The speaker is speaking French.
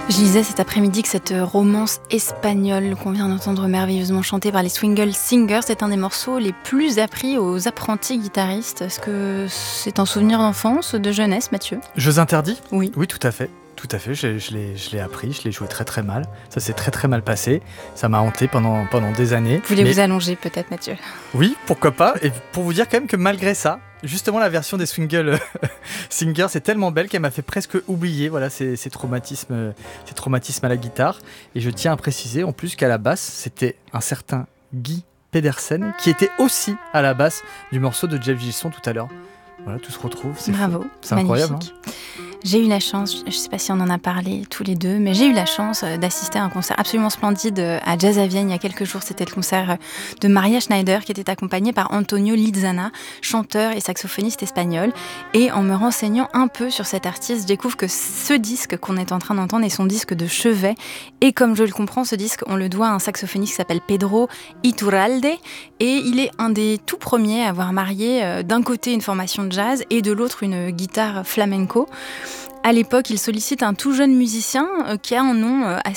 Je lisais cet après-midi que cette romance espagnole qu'on vient d'entendre merveilleusement chantée par les Swingle Singers est un des morceaux les plus appris aux apprentis guitaristes. Est-ce que c'est un souvenir d'enfance, de jeunesse, Mathieu ? Jeux interdits ? Oui. Oui, tout à fait. Tout à fait, je l'ai appris, je l'ai joué très très mal. Ça s'est très très mal passé. Ça m'a hanté pendant des années. Vous voulez vous allonger peut-être, Mathieu ? Oui, pourquoi pas. Et pour vous dire quand même que malgré ça, justement la version des Swingle Singers est tellement belle qu'elle m'a fait presque oublier ces traumatismes à la guitare. Et je tiens à préciser en plus qu'à la basse, c'était un certain Guy Pedersen qui était aussi à la basse du morceau de Jeff Gilson tout à l'heure. Voilà, tout se retrouve. Bravo, c'est incroyable. Magnifique. J'ai eu la chance, je ne sais pas si on en a parlé tous les deux, mais j'ai eu la chance d'assister à un concert absolument splendide à Jazz à Vienne il y a quelques jours. C'était le concert de Maria Schneider qui était accompagnée par Antonio Lizana, chanteur et saxophoniste espagnol. Et en me renseignant un peu sur cet artiste, je découvre que ce disque qu'on est en train d'entendre est son disque de chevet. Et comme je le comprends, ce disque, on le doit à un saxophoniste qui s'appelle Pedro Iturralde. Et il est un des tout premiers à avoir marié d'un côté une formation de jazz et de l'autre une guitare flamenco. À l'époque, il sollicite un tout jeune musicien qui a un nom